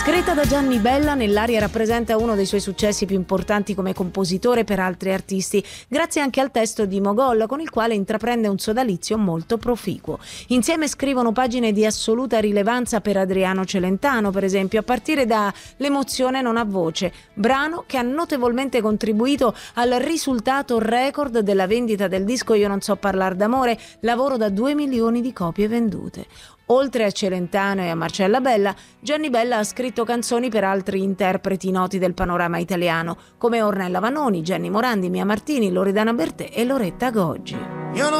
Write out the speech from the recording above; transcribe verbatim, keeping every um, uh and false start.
Scritta da Gianni Bella, Nell'aria rappresenta uno dei suoi successi più importanti come compositore per altri artisti, grazie anche al testo di Mogol, con il quale intraprende un sodalizio molto proficuo. Insieme scrivono pagine di assoluta rilevanza per Adriano Celentano, per esempio, a partire da L'emozione non ha voce, brano che ha notevolmente contribuito al risultato record della vendita del disco Io non so parlar d'amore, lavoro da due milioni di copie vendute. Oltre a Celentano e a Marcella Bella, Gianni Bella ha scritto canzoni per altri interpreti noti del panorama italiano, come Ornella Vanoni, Gianni Morandi, Mia Martini, Loredana Bertè e Loretta Goggi.